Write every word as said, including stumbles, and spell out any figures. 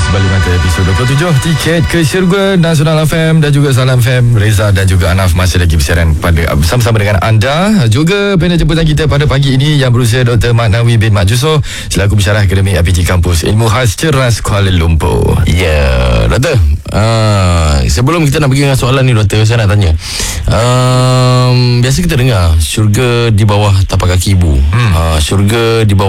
Balik Mata episod dua puluh tujuh, tiket ke syurga Nasional F M dan juga Salam F M. Reza dan juga Anaf masih lagi bersiaran pada bersama-sama dengan anda. Juga panel jemputan kita pada pagi ini yang berusia Doktor Maknawi bin Mat Jusoh selaku pensyarah Akademi I P T Kampus Ilmu Khas Ceras Kuala Lumpur. Ya, yeah, Doktor. Uh, sebelum kita nak pergi dengan soalan ni, Doktor, saya nak tanya. Um, biasa kita dengar syurga di bawah tapak kaki ibu. Hmm. Uh, syurga di bawah